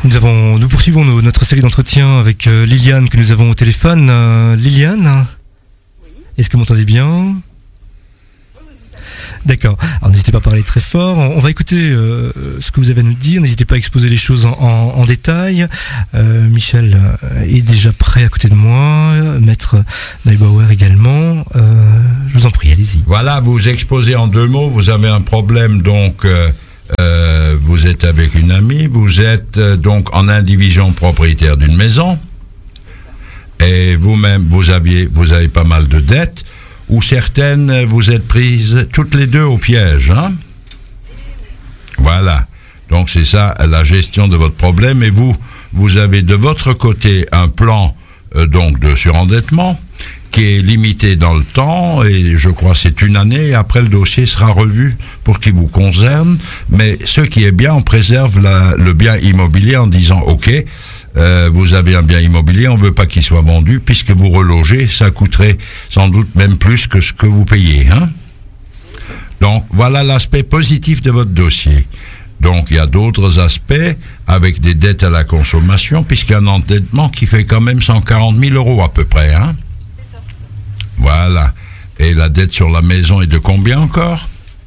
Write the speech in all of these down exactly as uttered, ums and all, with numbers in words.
Nous avons, nous poursuivons nos, notre série d'entretiens avec euh, Liliane que nous avons au téléphone. Euh, Liliane, est-ce que vous m'entendez bien ? D'accord. Alors n'hésitez pas à parler très fort. On va écouter euh, ce que vous avez à nous dire. N'hésitez pas à exposer les choses en, en, en détail. Euh, Michel est déjà prêt à côté de moi. Maître Neubauer également. Euh, je vous en prie, allez-y. Voilà, vous exposez en deux mots. Vous avez un problème, donc euh, euh, vous êtes avec une amie. Vous êtes euh, donc en indivision propriétaire d'une maison. Et vous-même, vous aviez, vous avez pas mal de dettes. Ou certaines, vous êtes prises toutes les deux au piège, hein ? Voilà. Donc c'est ça, la gestion de votre problème. Et vous, vous avez de votre côté un plan euh, donc de surendettement qui est limité dans le temps, et je crois que c'est une année, et après le dossier sera revu pour ce qui vous concerne. Mais ce qui est bien, on préserve la, le bien immobilier en disant, ok, Euh, vous avez un bien immobilier, on ne veut pas qu'il soit vendu, puisque vous relogez, ça coûterait sans doute même plus que ce que vous payez. Hein ? Donc, voilà l'aspect positif de votre dossier. Donc, il y a d'autres aspects avec des dettes à la consommation, puisqu'il y a un endettement qui fait quand même cent quarante mille euros à peu près. Hein ? Voilà. Et la dette sur la maison est de combien encore ?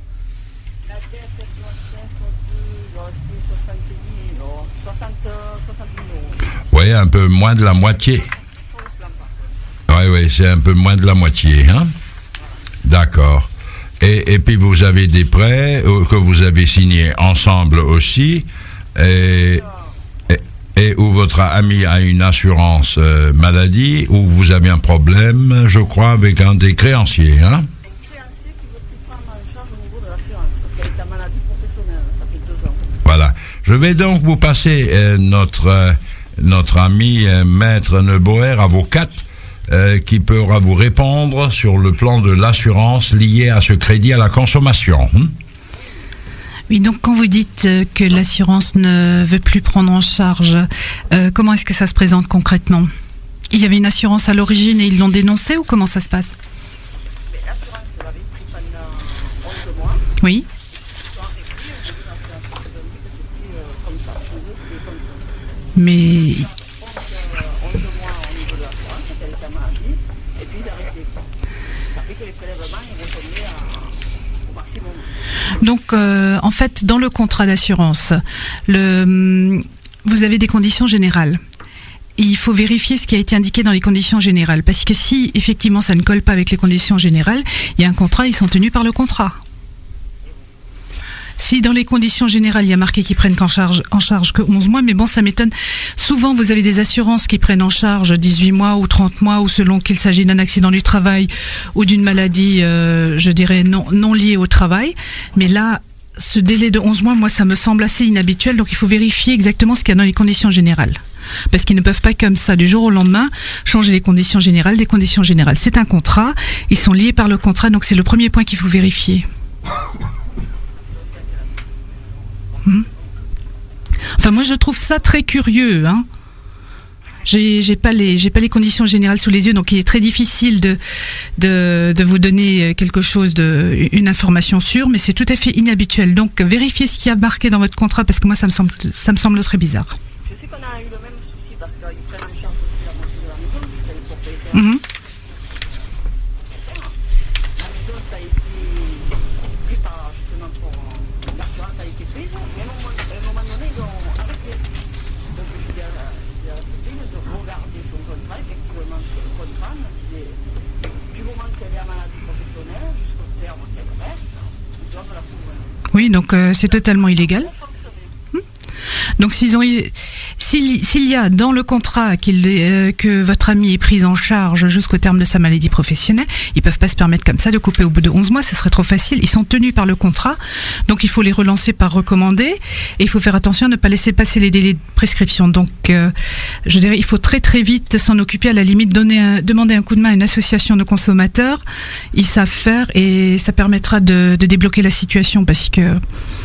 Oui, un peu moins de la moitié. Oui, oui, c'est un peu moins de la moitié. Hein? D'accord. Et, et puis vous avez des prêts que vous avez signés ensemble aussi, et, et, et où votre ami a une assurance euh, maladie, où vous avez un problème, je crois, avec un des créanciers. Hein? Voilà. Je vais donc vous passer euh, notre... Euh, notre ami euh, Maître Neubauer, avocate, euh, qui pourra vous répondre sur le plan de l'assurance liée à ce crédit à la consommation. Hein? Oui, donc quand vous dites euh, que l'assurance ne veut plus prendre en charge, euh, comment est-ce que ça se présente concrètement ? Il y avait une assurance à l'origine et ils l'ont dénoncée, ou comment ça se passe ? L'assurance, je l'avais pris pendant onze mois. Oui. Mais donc euh, en fait dans le contrat d'assurance, le, vous avez des conditions générales. Et il faut vérifier ce qui a été indiqué dans les conditions générales, parce que si effectivement ça ne colle pas avec les conditions générales, il y a un contrat, ils sont tenus par le contrat. Si dans les conditions générales, il y a marqué qu'ils prennent en charge, en charge que onze mois, mais bon, ça m'étonne. Souvent, vous avez des assurances qui prennent en charge dix-huit mois ou trente mois, ou selon qu'il s'agit d'un accident du travail ou d'une maladie, euh, je dirais, non, non liée au travail. Mais là, ce délai de onze mois, moi, ça me semble assez inhabituel, donc il faut vérifier exactement ce qu'il y a dans les conditions générales. Parce qu'ils ne peuvent pas comme ça, du jour au lendemain, changer les conditions générales des conditions générales. C'est un contrat, ils sont liés par le contrat, donc c'est le premier point qu'il faut vérifier. Enfin, moi, je trouve ça très curieux, hein. J'ai, j'ai pas les, j'ai pas les conditions générales sous les yeux, donc il est très difficile de, de, de vous donner quelque chose de, une information sûre, mais c'est tout à fait inhabituel. Donc, vérifiez ce qu'il y a marqué dans votre contrat, parce que moi, ça me semble, ça me semble très bizarre. Je sais qu'on a eu le même souci parce qu'ils prennent en charge aussi la moitié de la maison, puisque les propriétaires. Mm-hmm. La maison, ça a été pris par, justement, pour l'assurance a été prise, mais à un moment, à un moment donné, ils ont arrêté. Donc, je dis à la, je dis à la copine de regarder son contrat, effectivement, le contrat me disait, du moment qu'elle est en maladie professionnelle, jusqu'au terme qu'elle reste, ils doivent la couvrir. Oui, donc euh, c'est totalement illégal. Donc s'ils ont, s'il, s'il y a dans le contrat qu'il, euh, que votre ami est pris en charge jusqu'au terme de sa maladie professionnelle, ils peuvent pas se permettre comme ça de couper au bout de onze mois, ce serait trop facile. Ils sont tenus par le contrat, donc il faut les relancer par recommandé, et il faut faire attention à ne pas laisser passer les délais de prescription. Donc euh, je dirais, il faut très très vite s'en occuper, à la limite donner un, demander un coup de main à une association de consommateurs, ils savent faire, et ça permettra de, de débloquer la situation, parce que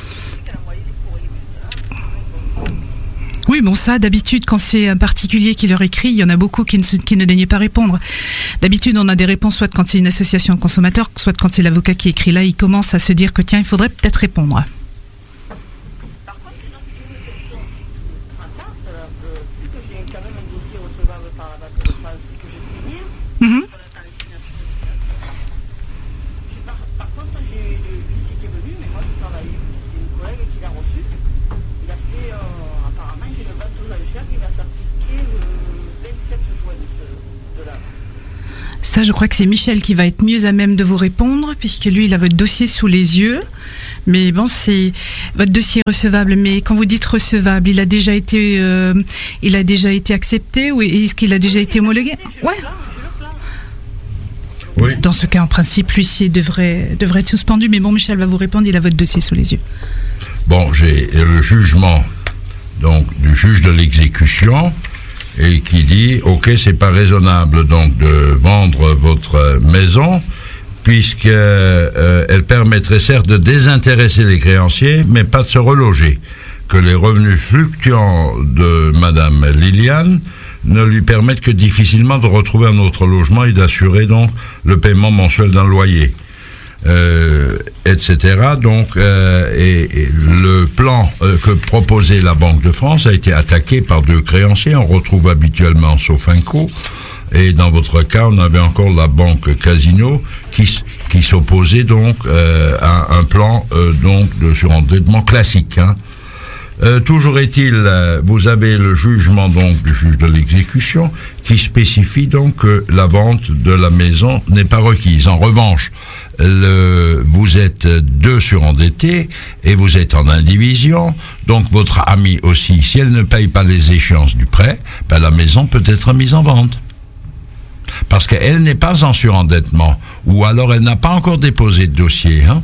oui, bon ça, d'habitude, quand c'est un particulier qui leur écrit, il y en a beaucoup qui ne, qui ne daignent pas répondre. D'habitude, on a des réponses soit quand c'est une association de consommateurs, soit quand c'est l'avocat qui écrit. Là, il commence à se dire que tiens, il faudrait peut-être répondre. Par contre, une autre question, Ça, je crois que c'est Michel qui va être mieux à même de vous répondre, puisque lui, il a votre dossier sous les yeux. Mais bon, c'est votre dossier est recevable. Mais quand vous dites recevable, il a déjà été, euh, il a déjà été accepté ou est-ce qu'il a déjà été homologué? Ouais. Oui. Dans ce cas, en principe, l'huissier devrait devrait être suspendu. Mais bon, Michel va vous répondre. Il a votre dossier sous les yeux. Bon, j'ai le jugement donc du juge de l'exécution et qui dit ok, c'est pas raisonnable donc de vendre votre maison puisque euh, elle permettrait certes de désintéresser les créanciers, mais pas de se reloger. Que les revenus fluctuants de Madame Liliane ne lui permettent que difficilement de retrouver un autre logement et d'assurer donc le paiement mensuel d'un loyer. Euh, et cetera. Donc, euh, et, et le plan euh, que proposait la Banque de France a été attaqué par deux créanciers. On retrouve habituellement Sofinco, et dans votre cas, on avait encore la Banque Casino qui, qui s'opposait donc euh, à un plan euh, donc de surendettement classique. Hein. Euh, toujours est-il, euh, vous avez le jugement donc du juge de l'exécution qui spécifie donc que la vente de la maison n'est pas requise. En revanche, le, vous êtes deux surendettés et vous êtes en indivision, donc votre amie aussi, si elle ne paye pas les échéances du prêt, ben la maison peut être mise en vente. Parce qu'elle n'est pas en surendettement, ou alors elle n'a pas encore déposé de dossier. Hein?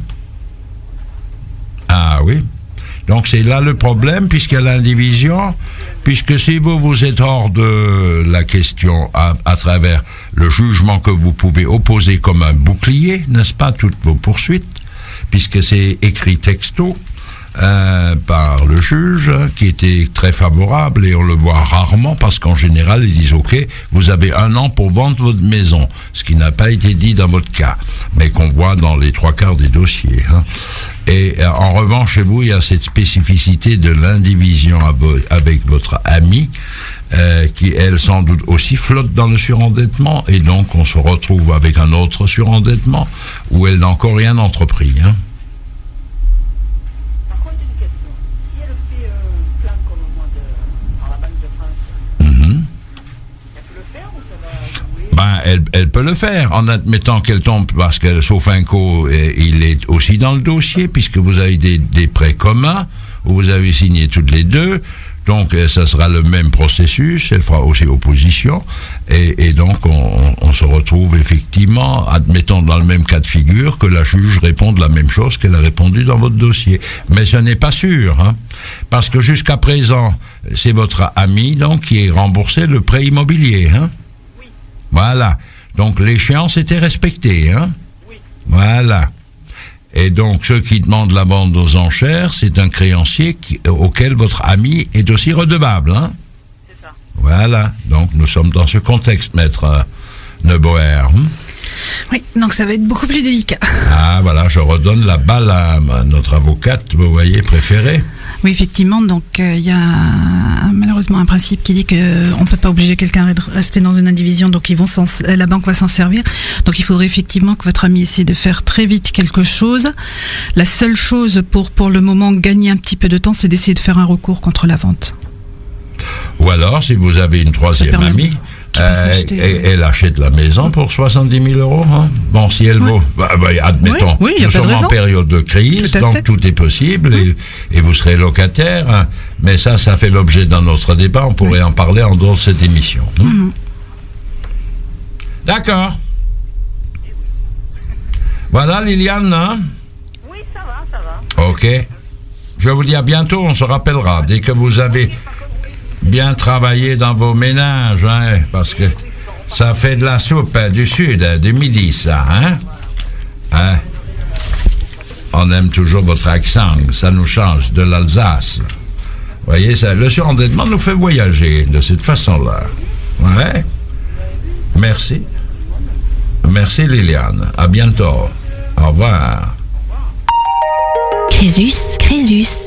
Ah oui. Donc c'est là le problème, puisqu'il y a l'indivision, puisque si vous vous êtes hors de la question à, à travers le jugement que vous pouvez opposer comme un bouclier, n'est-ce pas, toutes vos poursuites, puisque c'est écrit texto euh, par le juge, qui était très favorable, et on le voit rarement, parce qu'en général, ils disent, ok, vous avez un an pour vendre votre maison, ce qui n'a pas été dit dans votre cas, mais qu'on voit dans les trois quarts des dossiers, hein. Et euh, en revanche, chez vous, il y a cette spécificité de l'indivision avec votre amie, euh, qui, elle, sans doute aussi flotte dans le surendettement, et donc on se retrouve avec un autre surendettement, où elle n'a encore rien entrepris. Hein. Par contre, une question. Si elle fait un plan comme moi de, dans la Banque de France, Mm-hmm. elle peut le faire ou ça va jouer? Ben, elle, elle peut le faire, en admettant qu'elle tombe, parce que Sofinco, il est aussi dans le dossier, puisque vous avez des, des prêts communs, où vous avez signé toutes les deux, donc ça sera le même processus, elle fera aussi opposition, et, et donc on, on se retrouve effectivement, admettons dans le même cas de figure, que la juge réponde la même chose qu'elle a répondu dans votre dossier. Mais ce n'est pas sûr, hein, parce que jusqu'à présent, c'est votre ami donc qui est remboursé le prêt immobilier, hein. Voilà. Donc, l'échéance était respectée, hein? Oui. Voilà. Et donc, ceux qui demandent la vente aux enchères, c'est un créancier qui, auquel votre ami est aussi redevable, hein? C'est ça. Voilà. Donc, nous sommes dans ce contexte, maître euh, Neuboer. Hein? Oui, donc ça va être beaucoup plus délicat. Ah, voilà, je redonne la balle à notre avocate, vous voyez, préférée. Oui, effectivement, donc il euh, y a un, malheureusement un principe qui dit qu'on ne peut pas obliger quelqu'un à rester dans une indivision, donc ils vont la banque va s'en servir. Donc il faudrait effectivement que votre ami essaie de faire très vite quelque chose. La seule chose pour, pour le moment, gagner un petit peu de temps, c'est d'essayer de faire un recours contre la vente. Ou alors, si vous avez une troisième amie, euh, elle, elle achète la maison pour soixante-dix mille euros. Hein. Bon, si elle oui. vaut, bah, bah, admettons, oui, oui, nous sommes en période de crise, tout donc fait. Tout est possible, oui. et, et vous serez locataire. Hein. Mais ça, ça fait l'objet d'un autre débat. On pourrait oui. en parler en dehors de cette émission. Hein. Mm-hmm. D'accord. Voilà, Liliane. Hein? Oui, ça va, ça va. Ok. Je vous dis à bientôt. On se rappellera dès que vous avez bien travaillé dans vos ménages, hein, parce que ça fait de la soupe hein, du sud, hein, du midi, ça, hein? Hein? On aime toujours votre accent, ça nous change de l'Alsace. Vous voyez, ça, le surendettement nous fait voyager de cette façon-là. Ouais. Merci. Merci Liliane. À bientôt. Au revoir. Crésus, Crésus.